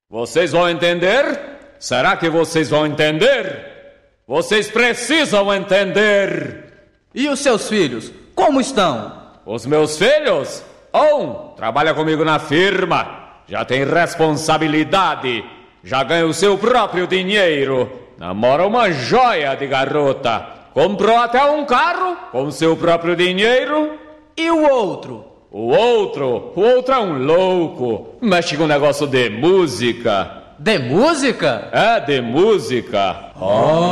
Vocês vão entender? Será que vocês vão entender? Vocês precisam entender. E os seus filhos, como estão? Os meus filhos? Trabalha comigo na firma. Já tem responsabilidade. Já ganha o seu próprio dinheiro. Namora uma joia de garota. Comprou até um carro com o seu próprio dinheiro. E o outro? O outro é um louco. Mexe com um negócio de música. De música? É, de música.